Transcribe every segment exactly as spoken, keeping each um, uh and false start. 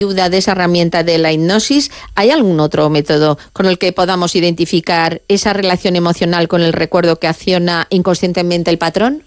ayuda de esa herramienta de la hipnosis, ¿hay algún otro método con el que podamos identificar esa relación emocional con el recuerdo que acciona inconscientemente el patrón?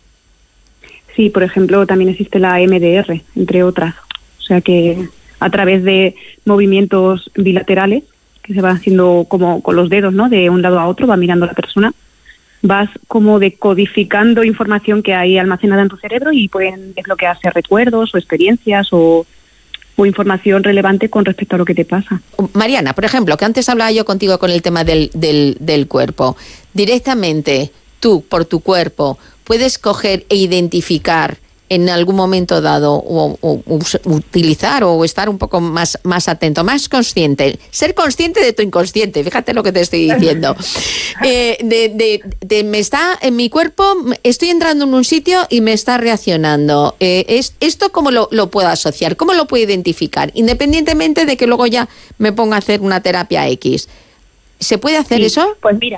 Sí, por ejemplo, también existe la M D R, entre otras. O sea que a través de movimientos bilaterales, que se van haciendo como con los dedos, ¿no? De un lado a otro, va mirando la persona, vas como decodificando información que hay almacenada en tu cerebro y pueden desbloquearse recuerdos o experiencias o... o información relevante con respecto a lo que te pasa. Mariana, por ejemplo, que antes hablaba yo contigo con el tema del, del, del cuerpo. Directamente, tú, por tu cuerpo, puedes coger e identificar en algún momento dado o, o, o utilizar o estar un poco más, más atento, más consciente, ser consciente de tu inconsciente, fíjate lo que te estoy diciendo. Eh, de, de, de me está en mi cuerpo, estoy entrando en un sitio y me está reaccionando. Eh, es, ¿Esto cómo lo, lo puedo asociar? ¿Cómo lo puedo identificar? Independientemente de que luego ya me ponga a hacer una terapia X. ¿Se puede hacer sí, eso? Pues mira,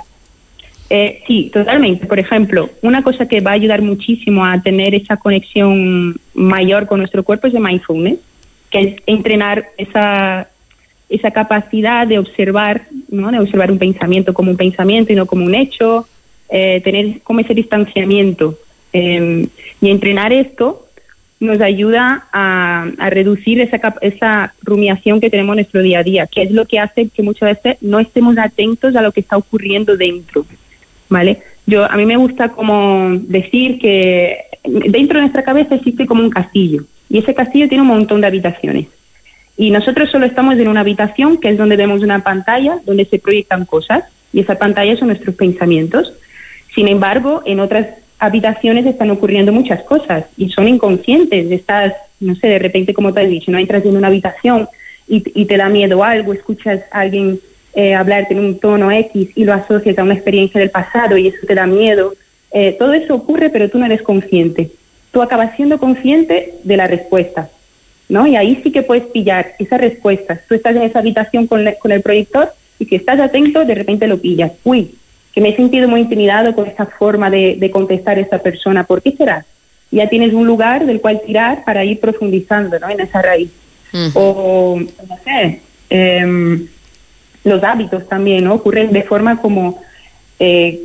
Eh, sí, totalmente. Por ejemplo, una cosa que va a ayudar muchísimo a tener esa conexión mayor con nuestro cuerpo es el mindfulness, que es entrenar esa esa capacidad de observar, ¿no? De observar un pensamiento como un pensamiento y no como un hecho, eh, tener como ese distanciamiento. Eh, y entrenar esto nos ayuda a, a reducir esa, esa rumiación que tenemos en nuestro día a día, que es lo que hace que muchas veces no estemos atentos a lo que está ocurriendo dentro. ¿Vale? Yo, a mí me gusta como decir que dentro de nuestra cabeza existe como un castillo y ese castillo tiene un montón de habitaciones y nosotros solo estamos en una habitación que es donde vemos una pantalla donde se proyectan cosas y esa pantalla son nuestros pensamientos. Sin embargo, en otras habitaciones están ocurriendo muchas cosas y son inconscientes. Estás, no sé, de repente, como te has dicho, no entras en una habitación y, y te da miedo algo, escuchas a alguien Eh, hablarte en un tono X y lo asocias a una experiencia del pasado y eso te da miedo. Eh, todo eso ocurre, pero tú no eres consciente. Tú acabas siendo consciente de la respuesta, ¿no? Y ahí sí que puedes pillar esa respuesta. Tú estás en esa habitación con, le, con el proyector y si estás atento, de repente lo pillas. Uy, que me he sentido muy intimidado con esta forma de, de contestar a esta persona. ¿Por qué será? Ya tienes un lugar del cual tirar para ir profundizando, ¿no? En esa raíz. Uh-huh. O, no sé... Eh, los hábitos también, ¿no? Ocurren de forma como eh,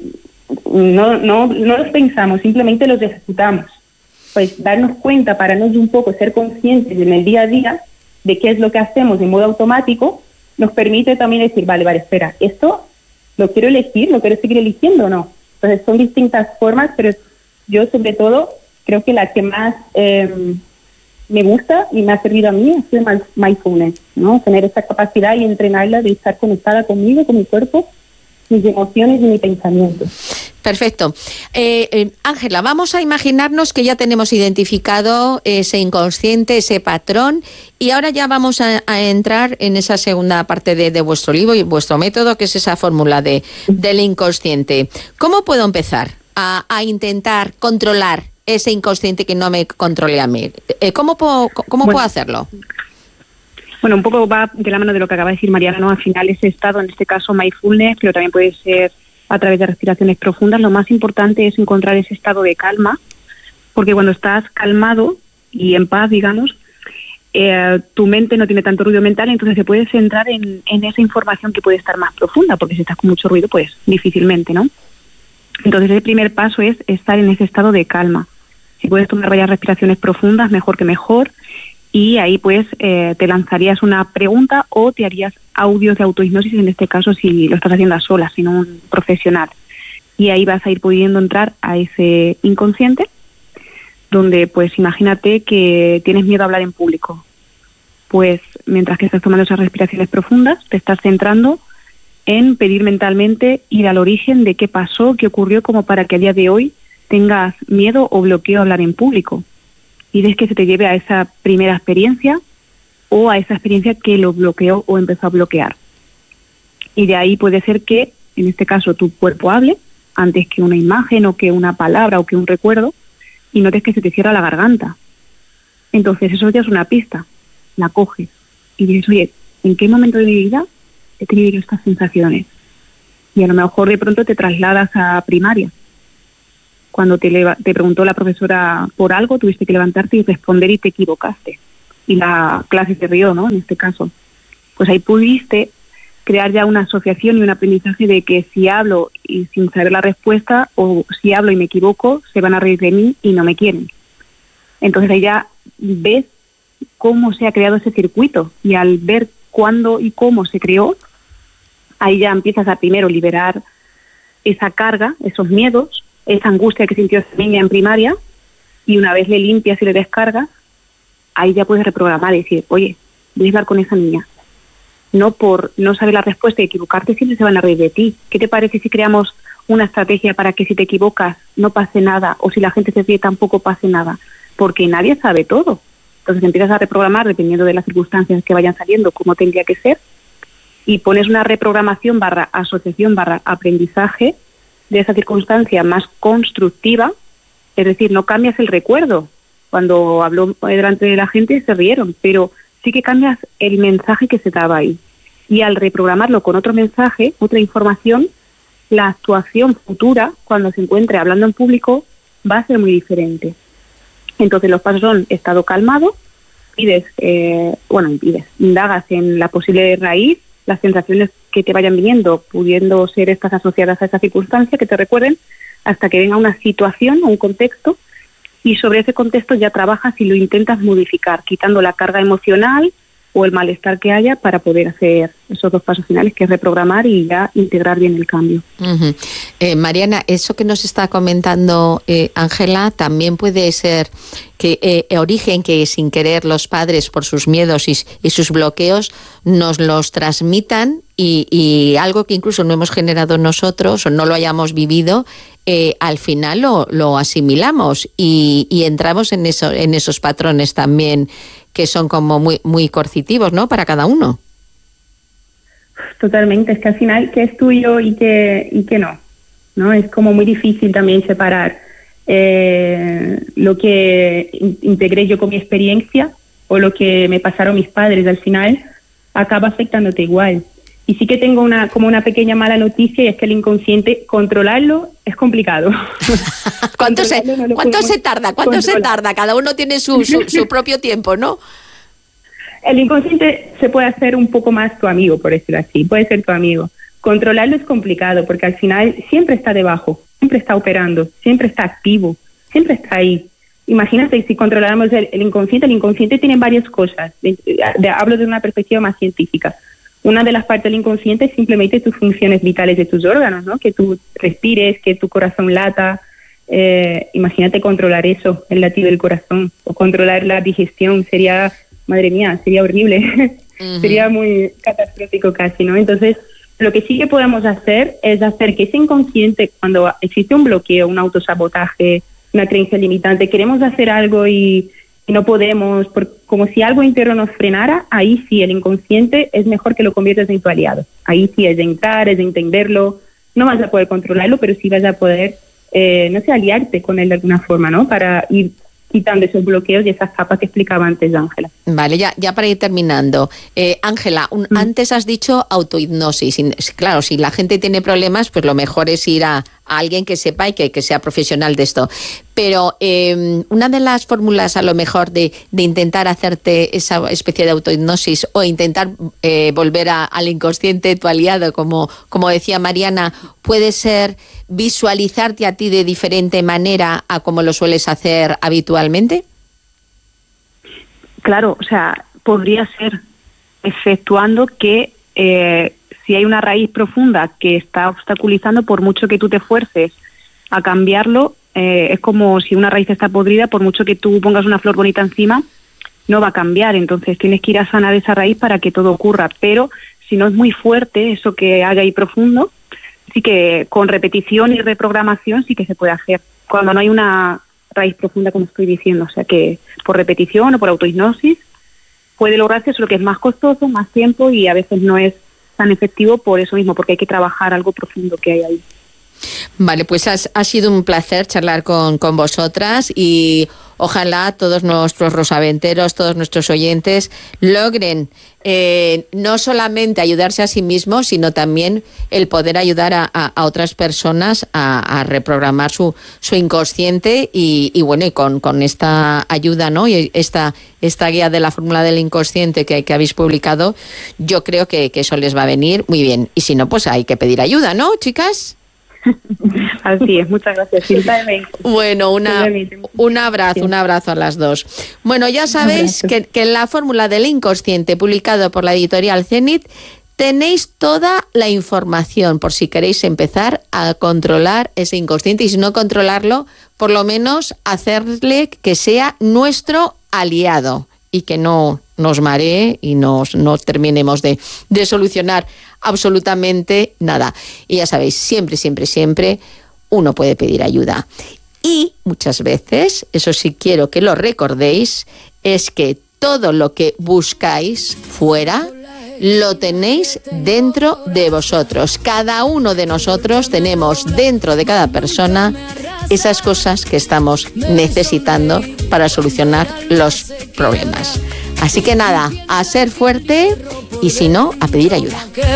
no, no, no los pensamos, simplemente los ejecutamos. Pues darnos cuenta, pararnos un poco, ser conscientes en el día a día de qué es lo que hacemos de modo automático, nos permite también decir, vale, vale, espera, ¿esto lo quiero elegir? ¿Lo quiero seguir eligiendo o no? Entonces son distintas formas, pero yo sobre todo creo que la que más... Eh, me gusta y me ha servido a mí es el mindfulness, ¿no? Tener esa capacidad y entrenarla de estar conectada conmigo, con mi cuerpo, mis emociones y mi pensamiento. Perfecto. Eh, eh, Ángela, vamos a imaginarnos que ya tenemos identificado ese inconsciente, ese patrón, y ahora ya vamos a, a entrar en esa segunda parte de, de vuestro libro y vuestro método, que es esa fórmula de, del inconsciente. ¿Cómo puedo empezar a, a intentar controlar ese inconsciente que no me controle a mí? ¿Cómo puedo, cómo bueno, puedo hacerlo? Bueno, un poco va de la mano de lo que acaba de decir Mariana, ¿no? Al final ese estado, en este caso mindfulness, pero también puede ser a través de respiraciones profundas. Lo más importante es encontrar ese estado de calma, porque cuando estás calmado y en paz, digamos, eh, tu mente no tiene tanto ruido mental, entonces se puede centrar en, en esa información que puede estar más profunda, porque si estás con mucho ruido, pues difícilmente, ¿no? Entonces el primer paso es estar en ese estado de calma. Si puedes tomar varias respiraciones profundas, mejor que mejor, y ahí pues eh, te lanzarías una pregunta o te harías audios de autohipnosis, en este caso si lo estás haciendo a solas, sino un profesional. Y ahí vas a ir pudiendo entrar a ese inconsciente, donde pues imagínate que tienes miedo a hablar en público. Pues mientras que estás tomando esas respiraciones profundas, te estás centrando en pedir mentalmente ir al origen de qué pasó, qué ocurrió, como para que a día de hoy tengas miedo o bloqueo a hablar en público. Y ves que se te lleve a esa primera experiencia o a esa experiencia que lo bloqueó o empezó a bloquear. Y de ahí puede ser que, en este caso, tu cuerpo hable antes que una imagen o que una palabra o que un recuerdo, y notes que se te cierra la garganta. Entonces eso ya es una pista. La coges y dices, oye, ¿en qué momento de mi vida he tenido estas sensaciones? Y a lo mejor de pronto te trasladas a primaria. Cuando te, leva- te preguntó la profesora por algo, tuviste que levantarte y responder y te equivocaste. y la clase se rió, ¿no? En este caso. Pues ahí pudiste crear ya una asociación y un aprendizaje de que si hablo y sin saber la respuesta, o si hablo y me equivoco, se van a reír de mí y no me quieren. Entonces ahí ya ves cómo se ha creado ese circuito, y al ver cuándo y cómo se creó, ahí ya empiezas a primero liberar esa carga, esos miedos, esa angustia que sintió esa niña en primaria, y una vez le limpias y le descargas, ahí ya puedes reprogramar y decir, oye, voy a hablar con esa niña. No por no saber la respuesta y equivocarte, siempre se van a reír de ti. ¿Qué te parece si creamos una estrategia para que si te equivocas no pase nada, o si la gente se ríe tampoco pase nada? Porque nadie sabe todo. Entonces empiezas a reprogramar dependiendo de las circunstancias que vayan saliendo, cómo tendría que ser, y pones una reprogramación barra asociación barra aprendizaje de esa circunstancia más constructiva. Es decir, no cambias el recuerdo. Cuando habló delante de la gente se rieron, pero sí que cambias el mensaje que se daba ahí. Y al reprogramarlo con otro mensaje, otra información, la actuación futura, cuando se encuentre hablando en público, va a ser muy diferente. Entonces los pasos son: estado calmado, pides, eh, bueno, pides, indagas en la posible raíz, las sensaciones que te vayan viniendo, pudiendo ser estas asociadas a esa circunstancia, que te recuerden, hasta que venga una situación o un contexto, y sobre ese contexto ya trabajas y lo intentas modificar, quitando la carga emocional o el malestar que haya, para poder hacer esos dos pasos finales, que es reprogramar y ya integrar bien el cambio. Uh-huh. eh, Mariana, eso que nos está comentando Ángela, eh, también puede ser que eh, origen que sin querer los padres, por sus miedos y, y sus bloqueos, nos los transmitan, y, y algo que incluso no hemos generado nosotros o no lo hayamos vivido, eh, al final lo, lo asimilamos y, y entramos en, eso, en esos patrones también, que son como muy muy coercitivos, ¿no?, para cada uno. Totalmente, es que al final, ¿qué es tuyo y qué, y qué no? ¿No? Es como muy difícil también separar eh, lo que integré yo con mi experiencia o lo que me pasaron mis padres. Al final acaba afectándote igual. Y sí que tengo una como una pequeña mala noticia, y es que el inconsciente, controlarlo es complicado. ¿Cuánto se no cuánto se tarda? ¿Cuánto controlar. se tarda? Cada uno tiene su, su, su propio tiempo, ¿no? El inconsciente se puede hacer un poco más tu amigo, por decirlo así, puede ser tu amigo. Controlarlo es complicado, porque al final siempre está debajo, siempre está operando, siempre está activo, siempre está ahí. Imagínate si controláramos el, el inconsciente. El inconsciente tiene varias cosas, de, de, de, hablo de una perspectiva más científica. Una de las partes del inconsciente es simplemente tus funciones vitales de tus órganos, ¿no? Que tú respires, que tu corazón lata. Eh, imagínate controlar eso, el latido del corazón, o controlar la digestión. Sería, madre mía, sería horrible. Uh-huh. Sería muy catastrófico casi, ¿no? Entonces, lo que sí que podemos hacer es hacer que ese inconsciente, cuando existe un bloqueo, un autosabotaje, una creencia limitante, queremos hacer algo y... y no podemos, por, como si algo interno nos frenara, ahí sí, el inconsciente es mejor que lo conviertas en tu aliado. Ahí sí es de entrar, es de entenderlo, no vas a poder controlarlo, pero sí vas a poder, eh, no sé, aliarte con él de alguna forma, ¿no? Para ir quitando esos bloqueos y esas capas que explicaba antes Ángela. Vale, ya, ya para ir terminando. Ángela, eh, mm. antes has dicho autohipnosis. Claro, si la gente tiene problemas, pues lo mejor es ir a, a alguien que sepa y que, que sea profesional de esto. Pero eh, una de las fórmulas a lo mejor de, de intentar hacerte esa especie de autohipnosis, o intentar eh, volver a, al inconsciente tu aliado, como, como decía Mariana, puede ser visualizarte a ti de diferente manera a como lo sueles hacer habitualmente. Claro, o sea, podría ser efectuando que eh, si hay una raíz profunda que está obstaculizando, por mucho que tú te esfuerces a cambiarlo, eh, es como si una raíz está podrida, por mucho que tú pongas una flor bonita encima, no va a cambiar. Entonces tienes que ir a sanar esa raíz para que todo ocurra. Pero si no es muy fuerte eso que haga ahí profundo, sí que con repetición y reprogramación sí que se puede hacer. Cuando no hay una raíz profunda, como estoy diciendo, o sea que por repetición o por autohipnosis puede lograrse, eso, lo que es más costoso, más tiempo, y a veces no es tan efectivo por eso mismo, porque hay que trabajar algo profundo que hay ahí. Vale, pues has, ha sido un placer charlar con, con vosotras y ojalá todos nuestros rosaventeros, todos nuestros oyentes logren eh, no solamente ayudarse a sí mismos, sino también el poder ayudar a, a, a otras personas a, a reprogramar su, su inconsciente y, y bueno, y con, con esta ayuda, ¿no? Y esta, esta guía de la fórmula del inconsciente que, que habéis publicado, yo creo que, que eso les va a venir muy bien. Y si no, pues hay que pedir ayuda, ¿no, chicas? Así es, muchas gracias. Bueno, una, un abrazo, un abrazo a las dos. Bueno, ya sabéis que, que en la fórmula del inconsciente, publicado por la editorial Zenit, tenéis toda la información por si queréis empezar a controlar ese inconsciente y si no controlarlo, por lo menos hacerle que sea nuestro aliado y que no nos maree y nos, no terminemos de, de solucionar absolutamente nada. Y ya sabéis, siempre, siempre, siempre uno puede pedir ayuda. Y muchas veces, eso sí quiero que lo recordéis, es que todo lo que buscáis fuera lo tenéis dentro de vosotros. Cada uno de nosotros tenemos dentro de cada persona esas cosas que estamos necesitando para solucionar los problemas. Así que nada, a ser fuerte y si no, a pedir ayuda.